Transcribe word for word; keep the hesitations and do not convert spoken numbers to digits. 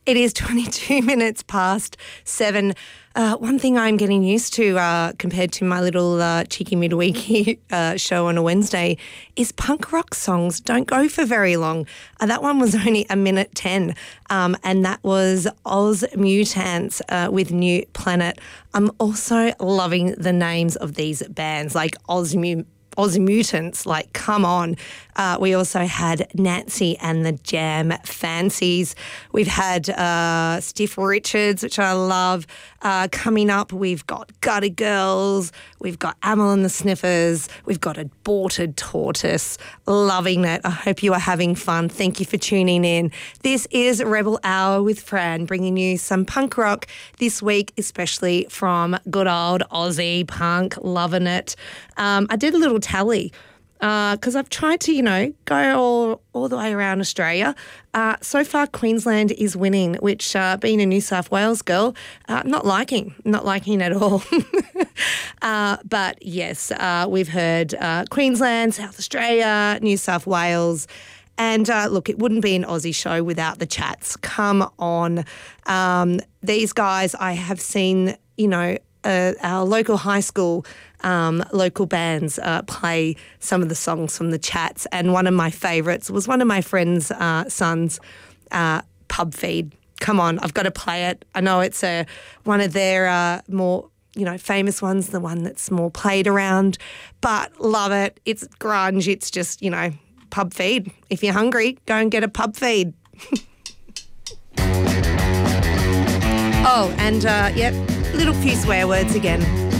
It is twenty-two minutes past seven. Uh, one thing I'm getting used to uh, compared to my little uh, cheeky midweeky uh, show on a Wednesday is punk rock songs don't go for very long. Uh, that one was only a minute ten, um, and that was Oz Mutants uh, with New Planet. I'm also loving the names of these bands, like Oz Mutants. Oz Mutants, like, come on. Uh, we also had Nancy and the Jam Fancies. We've had uh, Stiff Richards, which I love. Uh, coming up, we've got Gutter Girls. We've got Amel and the Sniffers. We've got Aborted Tortoise. Loving it. I hope you are having fun. Thank you for tuning in. This is Rebel Hour with Fran, bringing you some punk rock this week, especially from good old Aussie punk. Loving it. Um, I did a little tally because uh, I've tried to, you know, go all, all the way around Australia. Uh, so far, Queensland is winning, which, uh, being a New South Wales girl, uh, not liking, not liking at all. uh, but yes, uh, we've heard uh, Queensland, South Australia, New South Wales. And uh, look, it wouldn't be an Aussie show without the Chats. Come on. Um, these guys, I have seen, you know, uh, our local high school Um, local bands uh, play some of the songs from the Chats, and one of my favourites was one of my friend's uh, sons, uh, Pub Feed. Come on, I've got to play it. I know it's a one of their uh, more, you know, famous ones, the one that's more played around, but love it. It's grunge. It's just, you know, Pub Feed. If you're hungry, go and get a Pub Feed. Oh, and uh, yep, little few swear words again.